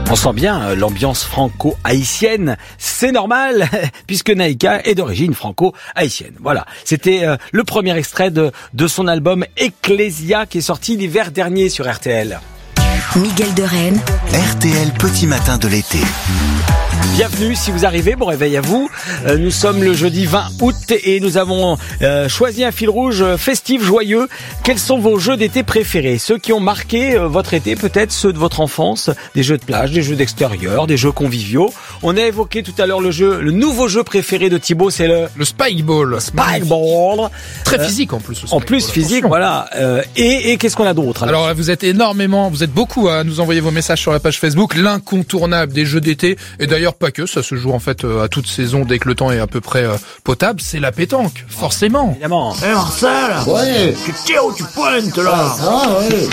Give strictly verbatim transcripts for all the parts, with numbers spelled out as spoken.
On sent bien l'ambiance franco-haïtienne, c'est normal, puisque Naïka est d'origine franco-haïtienne. Voilà, c'était euh, le premier extrait de, de son album Ecclesia qui est sorti l'hiver dernier sur R T L. Miguel de Rennes. R T L Petit Matin de l'été. Bienvenue si vous arrivez, bon réveil à vous. Euh, nous sommes le jeudi vingt août et nous avons euh, choisi un fil rouge festif, joyeux. Quels sont vos jeux d'été préférés? Ceux qui ont marqué euh, votre été, peut-être ceux de votre enfance, des jeux de plage, des jeux d'extérieur, des jeux conviviaux. On a évoqué tout à l'heure le jeu, le nouveau jeu préféré de Thibaut, c'est le... Le Spike Ball. Spike Ball. Très Euh, physique en plus. le En Spike plus Ball, physique, attention. voilà. Euh, et, et qu'est-ce qu'on a d'autre alors? Alors vous êtes énormément, vous êtes beaucoup à nous envoyer vos messages sur la page Facebook. L'incontournable des jeux d'été, et d'ailleurs pas que, ça se joue en fait euh, à toute saison dès que le temps est à peu près euh, potable, c'est la pétanque, forcément. Évidemment. Eh Marcel, Ouais, tu tires ou tu pointes là? ah ouais.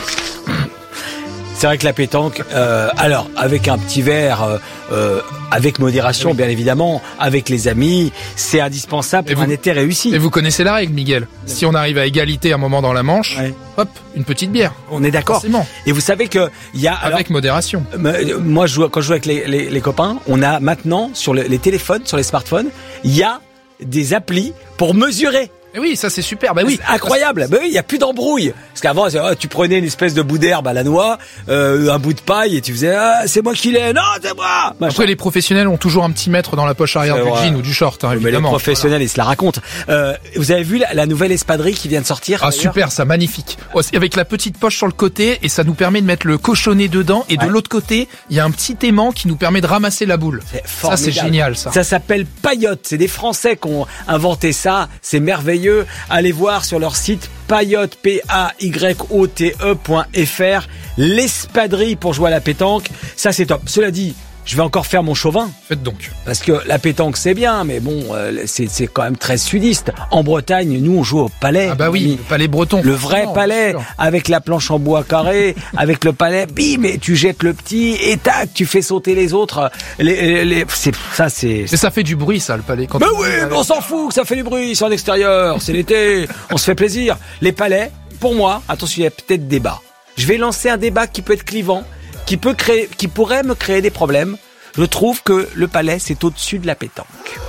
C'est vrai que la pétanque, euh, alors avec un petit verre, euh, euh, avec modération bien évidemment, avec les amis, c'est indispensable pour Et vous- un été réussi. Et vous connaissez la règle, Miguel. Si on arrive à égalité un moment dans la manche, Ouais. hop, une petite bière. On est d'accord. Forcément. Et vous savez que il y a alors, Avec modération. euh, moi je joue, quand je joue avec les, les, les copains, on a maintenant sur le- les téléphones, sur les smartphones, il y a des applis pour mesurer. Et oui, ça c'est super. Bah oui. C'est incroyable. Ben oui, il y a plus d'embrouille. Parce qu'avant, c'est, oh, tu prenais une espèce de bout d'herbe à la noix, euh, un bout de paille, et tu faisais, ah, c'est moi qui l'ai. Non, c'est moi. Machin. Après, les professionnels ont toujours un petit mètre dans la poche arrière C'est du vrai. jean ou du short, hein, Mais les évidemment. professionnels, ils se la racontent. Euh, vous avez vu la, la nouvelle espadrille qui vient de sortir? Ah d'ailleurs super, ça magnifique. Oh, c'est avec la petite poche sur le côté et ça nous permet de mettre le cochonnet dedans et Ouais. de l'autre côté, il y a un petit aimant qui nous permet de ramasser la boule. C'est Ça c'est formidable. génial ça. Ça s'appelle Payotte. C'est des Français qui ont inventé ça. C'est merveilleux. Allez voir sur leur site payotte, P A Y O T E point F R. L'espadrille pour jouer à la pétanque. Ça, c'est top. Cela dit, je vais encore faire mon chauvin. Faites donc. Parce que la pétanque, c'est bien, mais bon, euh, c'est, c'est quand même très sudiste. En Bretagne, nous, on joue au palais. Ah bah oui, le palais breton. Le vrai forcément, palais, bien sûr. avec la planche en bois carré, avec le palais, bim, et tu jettes le petit, et tac, tu fais sauter les autres. Les, les, les- c'est, ça, c'est... Mais ça fait du bruit ça le palais. Quand Mais on- oui, mais on s'en fout que ça fait du bruit, c'est en extérieur, c'est l'été, on se fait plaisir. Les palais, pour moi, attention, il y a peut-être débat. Je vais lancer un débat qui peut être clivant, qui peut créer, qui pourrait me créer des problèmes. Je trouve que le palais, c'est au-dessus de la pétanque.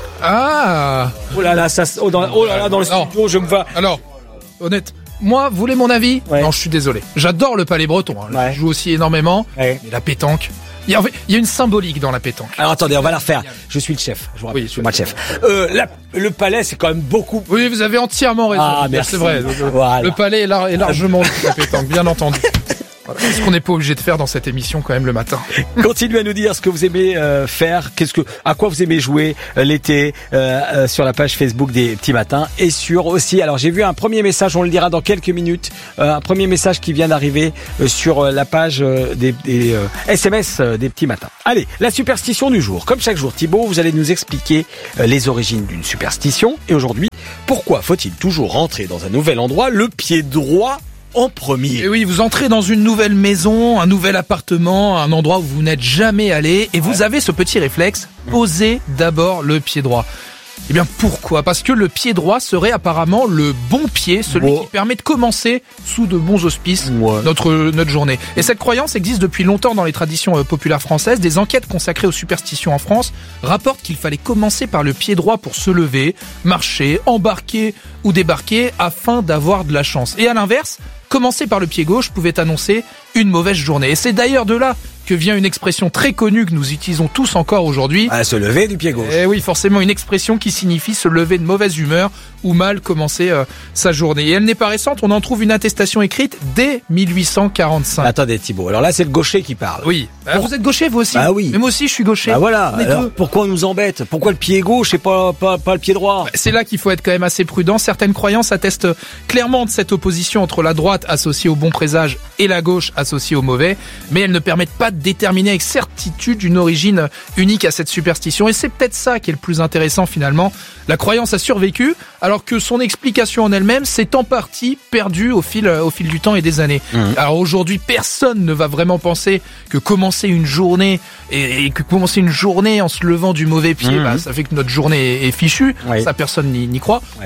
Ah. Oh là là, ça, oh, dans, oh là là, dans le Non. studio, je me vois. Alors, honnête. Moi, vous voulez mon avis? Ouais. Non, je suis désolé. J'adore le palais breton. Hein. Ouais. Je joue aussi énormément. Ouais. Mais la pétanque. Il y, a, en fait, il y a une symbolique dans la pétanque. Alors attendez, on va la refaire. Je suis le chef. Je vous rappelle, Oui, je suis moi le chef. Euh, la- le palais, c'est quand même beaucoup. Oui, vous avez entièrement raison. Ah, merci. C'est vrai. Le, Voilà. le palais est, lar- est largement au-dessus de la pétanque, bien entendu. Voilà. C'est ce qu'on n'est pas obligé de faire dans cette émission quand même le matin. Continuez à nous dire ce que vous aimez euh, faire, qu'est-ce que, à quoi vous aimez jouer euh, l'été euh, euh, sur la page Facebook des Petits Matins et sur aussi. Alors j'ai vu un premier message, on le dira dans quelques minutes, euh, un premier message qui vient d'arriver euh, sur euh, la page euh, des, des euh, S M S euh, des Petits Matins. Allez, la superstition du jour. Comme chaque jour, Thibaut, vous allez nous expliquer euh, les origines d'une superstition et aujourd'hui, pourquoi faut-il toujours rentrer dans un nouvel endroit le pied droit en premier? Et oui, vous entrez dans une nouvelle maison, un nouvel appartement, un endroit où vous n'êtes jamais allé, et vous avez ce petit réflexe, posez d'abord le pied droit. Eh bien pourquoi? Parce que le pied droit serait apparemment le bon pied, celui Bon. qui permet de commencer sous de bons auspices Ouais. notre notre journée. Et cette croyance existe depuis longtemps dans les traditions euh, populaires françaises. Des enquêtes consacrées aux superstitions en France rapportent qu'il fallait commencer par le pied droit pour se lever, marcher, embarquer ou débarquer afin d'avoir de la chance. Et à l'inverse, commencer par le pied gauche pouvait annoncer une mauvaise journée. Et c'est d'ailleurs de là que vient une expression très connue que nous utilisons tous encore aujourd'hui. À se lever du pied gauche. Eh oui, forcément, une expression qui signifie se lever de mauvaise humeur ou mal commencer euh, sa journée. Et elle n'est pas récente, on en trouve une attestation écrite dès mille huit cent quarante-cinq. Attendez Thibaut, alors là c'est le gaucher qui parle. Oui. Bah, vous êtes gaucher, vous aussi? Ah oui. Mais moi aussi, je suis gaucher. Bah voilà, On est alors deux. pourquoi on nous embête? Pourquoi le pied gauche et pas, pas, pas le pied droit? C'est là qu'il faut être quand même assez prudent. Certaines croyances attestent clairement de cette opposition entre la droite associée au bon présage et la gauche associée au mauvais, mais elles ne permettent pas de déterminer avec certitude une origine unique à cette superstition. Et c'est peut-être ça qui est le plus intéressant finalement. La croyance a survécu, alors que son explication en elle-même s'est en partie perdue au fil, au fil du temps et des années. Mmh. Alors aujourd'hui, personne ne va vraiment penser que commencer une journée et, et que commencer une journée en se levant du mauvais pied, Mmh. bah, ça fait que notre journée est, est fichue. Oui. Ça, personne n'y n'y croit. Ouais. Enfin,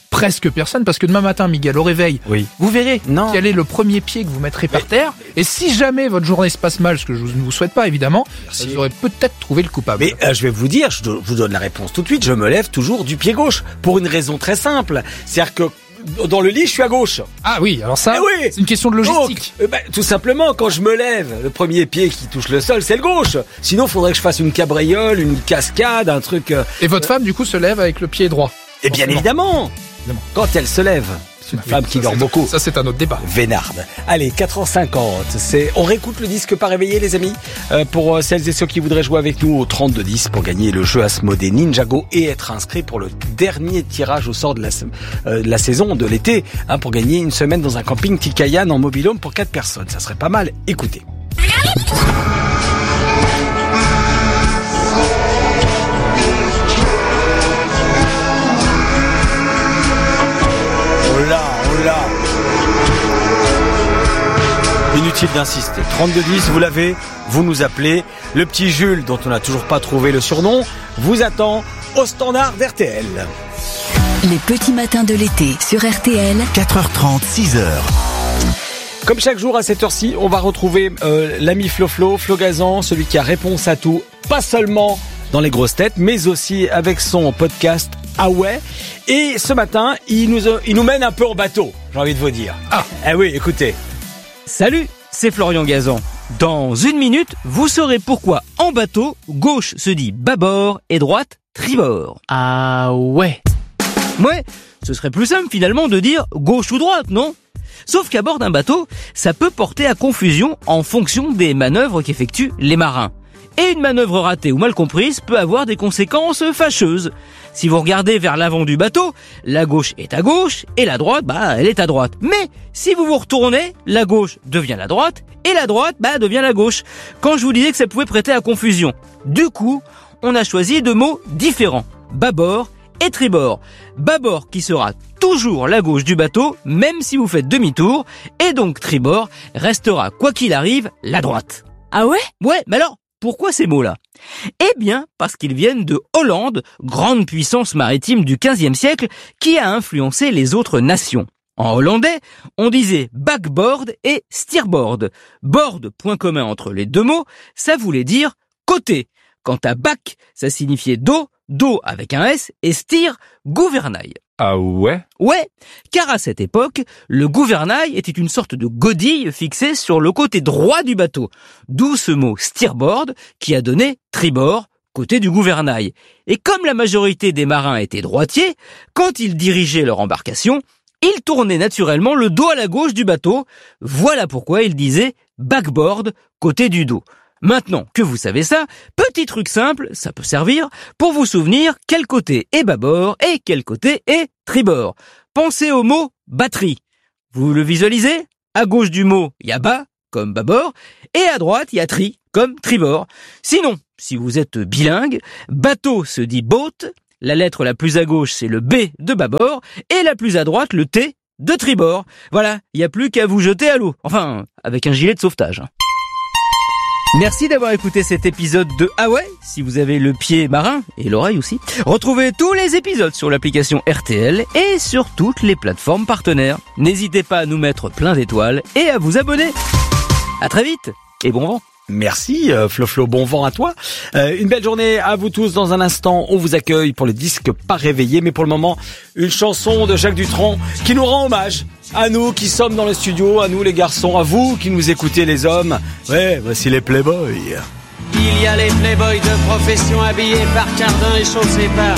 presque personne, parce que demain matin, Miguel, au réveil, Oui. vous verrez Non. quel est le premier pied que vous mettrez par Mais- terre. Et si jamais votre journée se passe mal, ce que je ne vous souhaite pas évidemment, Merci. vous aurez peut-être trouvé le coupable. Mais euh, je vais vous dire, je do- vous donne la réponse tout de suite, je me lève toujours du pied gauche, pour une raison très simple. C'est-à-dire que dans le lit, je suis à gauche. Ah oui, alors ça, Eh oui. c'est une question de logistique. Donc, euh, ben, tout simplement, quand je me lève, le premier pied qui touche le sol, c'est le gauche. Sinon, il faudrait que je fasse une cabriole, une cascade, un truc... euh, Et votre femme, du coup, se lève avec le pied droit. Et bien Forcément. évidemment, Évidemment. quand elle se lève, c'est une Oui, femme qui ça, dort c'est- beaucoup. Ça, c'est un autre débat. Vénarde. Allez, quatre heures cinquante. C'est, on réécoute le disque pas réveillé, les amis. Euh, pour euh, celles et ceux qui voudraient jouer avec nous au trente-deux dix pour gagner le jeu Asmodée Ninjago et être inscrit pour le dernier tirage au sort de la, sa- euh, de la saison de l'été, hein, pour gagner une semaine dans un camping Tikayan en mobil-home pour quatre personnes. Ça serait pas mal. Écoutez. Oh là, oh là. Inutile d'insister. trente-deux dix, vous l'avez, vous nous appelez. Le petit Jules, dont on n'a toujours pas trouvé le surnom, vous attend au standard d'R T L. Les petits matins de l'été sur R T L. quatre heures trente, six heures. Comme chaque jour à cette heure-ci, on va retrouver euh, l'ami Flo Flo, Flo Gazan, celui qui a réponse à tout, pas seulement dans les grosses têtes, mais aussi avec son podcast Ah ouais. Et ce matin, il nous, a- il nous mène un peu en bateau, j'ai envie de vous dire. Ah. Eh oui, écoutez. Salut, c'est Florian Gazan. Dans une minute, vous saurez pourquoi en bateau, gauche se dit bâbord et droite tribord. Ah ouais. Ouais, ce serait plus simple finalement de dire gauche ou droite, non ? Sauf qu'à bord d'un bateau, ça peut porter à confusion en fonction des manœuvres qu'effectuent les marins. Et une manœuvre ratée ou mal comprise peut avoir des conséquences fâcheuses. Si vous regardez vers l'avant du bateau, la gauche est à gauche et la droite, bah, elle est à droite. Mais si vous vous retournez, la gauche devient la droite et la droite, bah, devient la gauche. Quand je vous disais que ça pouvait prêter à confusion. Du coup, on a choisi deux mots différents. Bâbord et tribord. Bâbord qui sera toujours la gauche du bateau, même si vous faites demi-tour, et donc tribord restera, quoi qu'il arrive, la droite. Ah ouais? Ouais, mais alors, pourquoi ces mots-là ? Eh bien, parce qu'ils viennent de Hollande, grande puissance maritime du quinzième siècle, qui a influencé les autres nations. En hollandais, on disait backboard et steerboard. Board, point commun entre les deux mots, ça voulait dire côté. Quant à back, ça signifiait dos, dos avec un S, et steer, gouvernail. Ah ouais? Ouais, car à cette époque, le gouvernail était une sorte de godille fixée sur le côté droit du bateau, d'où ce mot steerboard qui a donné tribord, côté du gouvernail. Et comme la majorité des marins étaient droitiers, quand ils dirigeaient leur embarcation, ils tournaient naturellement le dos à la gauche du bateau, voilà pourquoi ils disaient backboard, côté du dos. Maintenant que vous savez ça, petit truc simple, ça peut servir pour vous souvenir quel côté est bâbord et quel côté est tribord. Pensez au mot batterie. Vous le visualisez ? À gauche du mot, il y a bas, comme bâbord, et à droite, il y a tri, comme tribord. Sinon, si vous êtes bilingue, bateau se dit boat, la lettre la plus à gauche, c'est le B de bâbord, et la plus à droite, le T de tribord. Voilà, il n'y a plus qu'à vous jeter à l'eau. Enfin, avec un gilet de sauvetage. Merci d'avoir écouté cet épisode de Ah ouais, si vous avez le pied marin, et l'oreille aussi. Retrouvez tous les épisodes sur l'application R T L et sur toutes les plateformes partenaires. N'hésitez pas à nous mettre plein d'étoiles et à vous abonner. À très vite, et bon vent. Merci euh, Flo Flo, bon vent à toi. Euh, une belle journée à vous tous. Dans un instant, on vous accueille pour le disque pas réveillé, mais pour le moment, une chanson de Jacques Dutronc qui nous rend hommage à nous qui sommes dans le studio, à nous les garçons, à vous qui nous écoutez les hommes. Ouais, voici les Playboys. Il y a les playboys de profession habillés par Cardin et chaussés par